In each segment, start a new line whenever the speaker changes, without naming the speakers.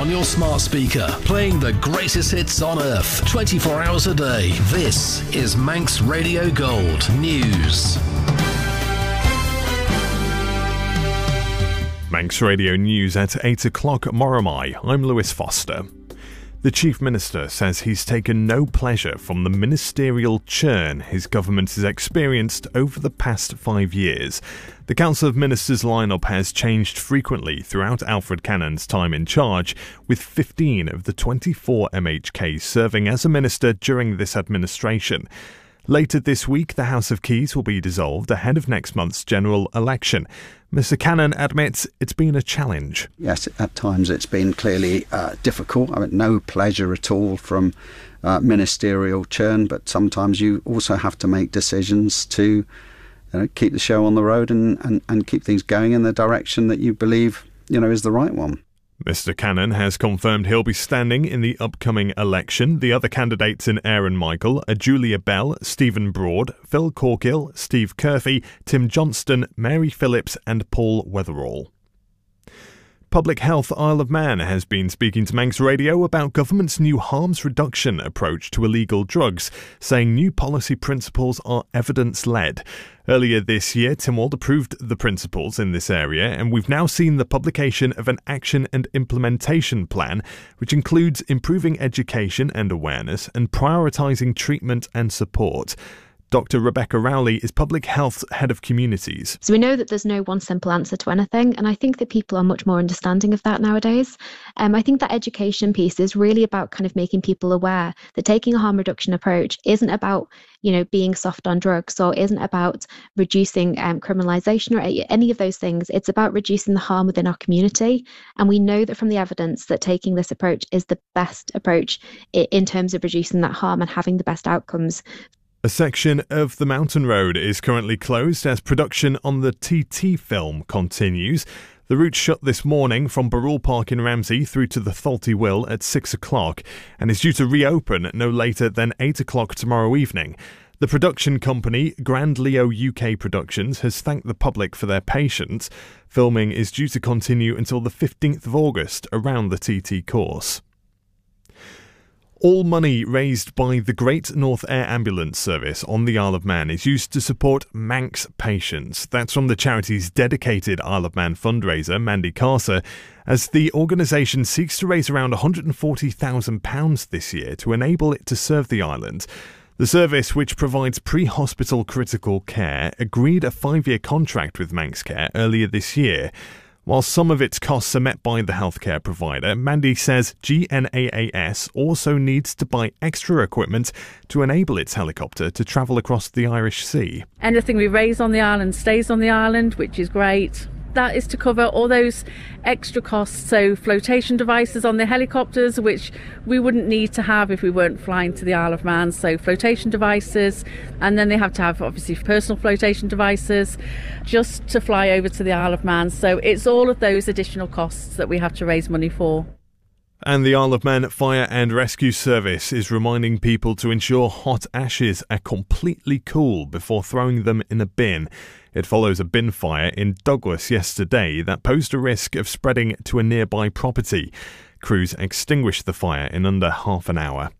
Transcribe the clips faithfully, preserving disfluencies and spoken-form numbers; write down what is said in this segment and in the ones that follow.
your smart speaker, playing the greatest hits on earth, twenty-four hours a day. This is Manx Radio Gold News.
Manx Radio News at eight o'clock Moromai. I'm Lewis Foster. The Chief Minister says he's taken no pleasure from the ministerial churn his government has experienced over the past five years. The Council of Ministers lineup has changed frequently throughout Alfred Cannon's time in charge, with fifteen of the twenty-four M H Ks serving as a minister during this administration. Later this week, the House of Keys will be dissolved ahead of next month's general election. Mister Cannon admits it's been a challenge.
Yes, at times it's been clearly uh, difficult. I mean, no pleasure at all from uh, ministerial churn, but sometimes you also have to make decisions to you know, keep the show on the road and, and, and keep things going in the direction that you believe you know is the right one.
Mister Cannon has confirmed he'll be standing in the upcoming election. The other candidates in Aaron Michael are Julia Bell, Stephen Broad, Phil Corkill, Steve Curfey, Tim Johnston, Mary Phillips and Paul Weatherall. Public Health Isle of Man has been speaking to Manx Radio about government's new harms reduction approach to illegal drugs, saying new policy principles are evidence-led. Earlier this year, Tynwald approved the principles in this area, and we've now seen the publication of an action and implementation plan, which includes improving education and awareness and prioritising treatment and support. Doctor Rebecca Rowley is Public Health's Head of Communities.
So we know that there's no one simple answer to anything, and I think that people are much more understanding of that nowadays. Um, I think that education piece is really about kind of making people aware that taking a harm reduction approach isn't about, you know, being soft on drugs or isn't about reducing um, criminalisation or any of those things. It's about reducing the harm within our community. And we know that from the evidence that taking this approach is the best approach in terms of reducing that harm and having the best outcomes.
A section of the Mountain Road is currently closed as production on the T T film continues. The route shut this morning from Barrule Park in Ramsey through to the Thalty Will at six o'clock and is due to reopen no later than eight o'clock tomorrow evening. The production company, Grand Leo U K Productions, has thanked the public for their patience. Filming is due to continue until the fifteenth of August around the T T course. All money raised by the Great North Air Ambulance Service on the Isle of Man is used to support Manx patients. That's from the charity's dedicated Isle of Man fundraiser, Mandy Carser, as the organisation seeks to raise around one hundred forty thousand pounds this year to enable it to serve the island. The service, which provides pre-hospital critical care, agreed a five-year contract with Manx Care earlier this year. While some of its costs are met by the healthcare provider, Mandy says G N A A S also needs to buy extra equipment to enable its helicopter to travel across the Irish Sea.
Anything we raise on the island stays on the island, which is great. That is to cover all those extra costs, so flotation devices on the helicopters, which we wouldn't need to have if we weren't flying to the Isle of Man, so flotation devices, and then they have to have obviously personal flotation devices just to fly over to the Isle of Man, so it's all of those additional costs that we have to raise money for.
And the Isle of Man Fire and Rescue Service is reminding people to ensure hot ashes are completely cool before throwing them in a bin. It follows a bin fire in Douglas yesterday that posed a risk of spreading to a nearby property. Crews extinguished the fire in under half an hour.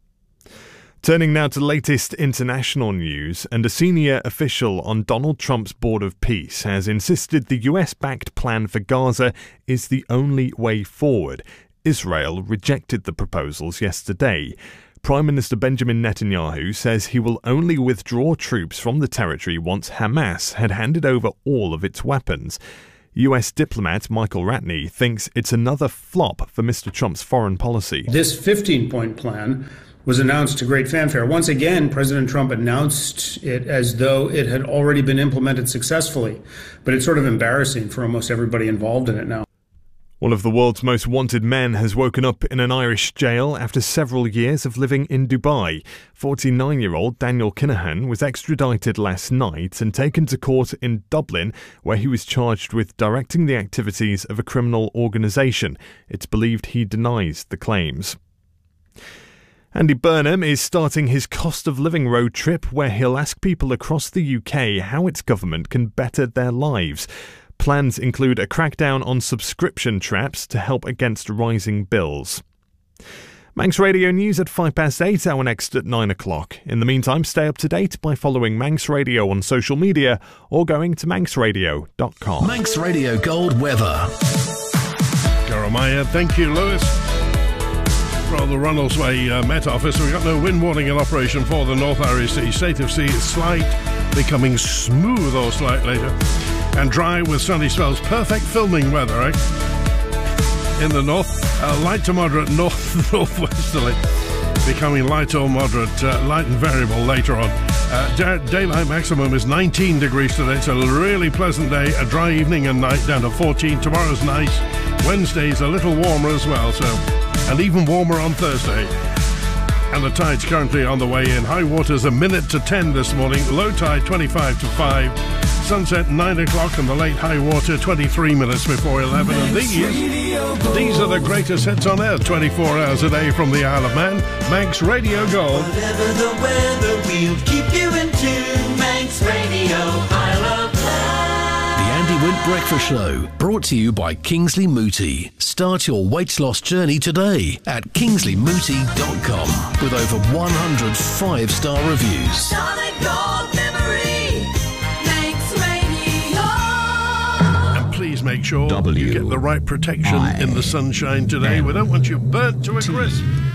Turning now to latest international news, and a senior official on Donald Trump's Board of Peace has insisted the U S-backed plan for Gaza is the only way forward. Israel rejected the proposals yesterday. Prime Minister Benjamin Netanyahu says he will only withdraw troops from the territory once Hamas had handed over all of its weapons. U S diplomat Michael Ratney thinks it's another flop for Mister Trump's foreign policy.
This fifteen-point plan was announced to great fanfare. Once again, President Trump announced it as though it had already been implemented successfully. But it's sort of embarrassing for almost everybody involved in it now.
One of the world's most wanted men has woken up in an Irish jail after several years of living in Dubai. forty-nine-year-old Daniel Kinahan was extradited last night and taken to court in Dublin, where he was charged with directing the activities of a criminal organisation. It's believed he denies the claims. Andy Burnham is starting his cost of living road trip, where he'll ask people across the U K how its government can better their lives. Plans include a crackdown on subscription traps to help against rising bills. Manx Radio News at five past eight, our next at nine o'clock. In the meantime, stay up to date by following Manx Radio on social media or going to manx radio dot com.
Manx Radio Gold weather.
Jeremiah, thank you, Lewis. From the Runnelsway uh, Met Office, we've got no wind warning in operation for the North Irish Sea. State of sea is slight, becoming smooth or slight later, and dry with sunny spells. Perfect filming weather, right? In the north, uh, light to moderate north northwesterly, becoming light or moderate, uh, light and variable later on. Uh, da- daylight maximum is nineteen degrees today. It's a really pleasant day. A dry evening and night down to fourteen. Tomorrow's nice. Wednesday's a little warmer as well, so, and even warmer on Thursday. And the tide's currently on the way in. High water's a minute to ten this morning. Low tide twenty-five to five. Sunset nine o'clock, and the late high water twenty-three minutes before eleven. And these, these are the greatest hits on air twenty-four hours a day from the Isle of Man. Manx Radio Gold.
Whatever the weather, we'll keep you in tune. Manx Radio, Isle of Man.
The Andy Wint Breakfast Show, brought to you by Kingsley Mooti. Start your weight loss journey today at kingsley mooti dot com with over one hundred five-star reviews.
Solid gold memory, Manx Radio.
And please make sure
W
you get the right protection
I
in the sunshine today. We don't want you burnt to a crisp.